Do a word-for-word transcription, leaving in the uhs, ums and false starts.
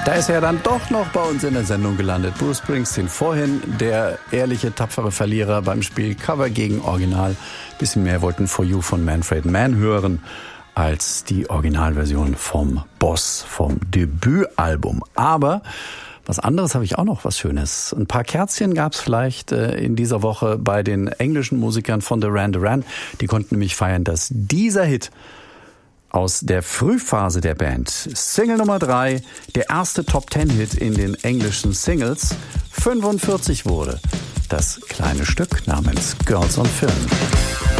Da ist er dann doch noch bei uns in der Sendung gelandet. Bruce Springsteen, vorhin der ehrliche, tapfere Verlierer beim Spiel Cover gegen Original. Bisschen mehr wollten For You von Manfred Mann hören als die Originalversion vom Boss, vom Debütalbum. Aber was anderes habe ich auch noch, was Schönes. Ein paar Kerzchen gab es vielleicht äh, in dieser Woche bei den englischen Musikern von Duran Duran. Die konnten nämlich feiern, dass dieser Hit aus der Frühphase der Band, Single Nummer drei, der erste Top-Ten-Hit in den englischen Singles, fünfundvierzig wurde. Das kleine Stück namens Girls on Film.